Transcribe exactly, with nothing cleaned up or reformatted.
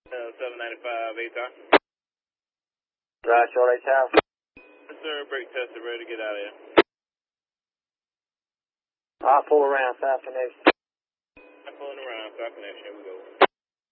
Uh, seven ninety-five, A T A. Right, short H house. Yes, sir. Brake tested, ready to get out of here. I'll pull around, South Connection. I'm pulling around, South Connection. Here we go.